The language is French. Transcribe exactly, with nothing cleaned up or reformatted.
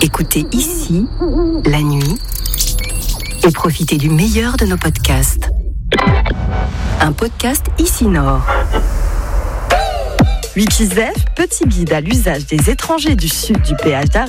Écoutez ici, la nuit, et profitez du meilleur de nos podcasts. Un podcast Ici Nord. Wikizef, petit guide à l'usage des étrangers du sud du péage d'Arrée.